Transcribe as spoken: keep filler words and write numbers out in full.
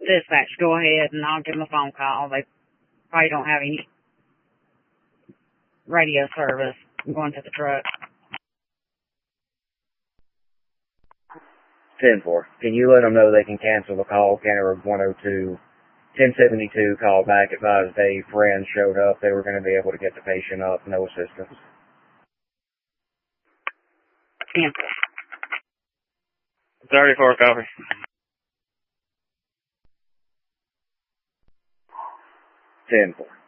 Dispatch, go ahead and I'll give them a phone call. They probably don't have any radio service. I'm going to the truck. ten four. Can you let them know they can cancel the call? County Road one oh two, ten seventy-two, call back, advised a friend showed up. They were going to be able to get the patient up, no assistance. Cancel. thirty-four, copy. ten four.